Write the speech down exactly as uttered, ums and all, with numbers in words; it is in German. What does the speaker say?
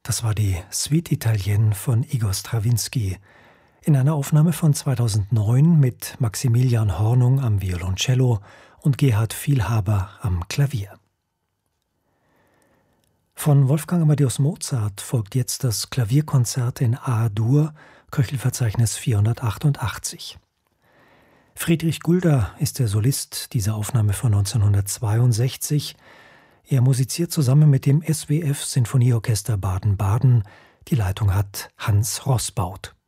Das war die Suite Italienne von Igor Strawinski in einer Aufnahme von zweitausendneun mit Maximilian Hornung am Violoncello und Gerhard Vielhaber am Klavier. Von Wolfgang Amadeus Mozart folgt jetzt das Klavierkonzert in A-Dur, Köchelverzeichnis vierhundertachtundachtzig. Friedrich Gulda ist der Solist dieser Aufnahme von neunzehnhundertzweiundsechzig. Er musiziert zusammen mit dem S W F Sinfonieorchester Baden-Baden. Die Leitung hat Hans Roßbaut.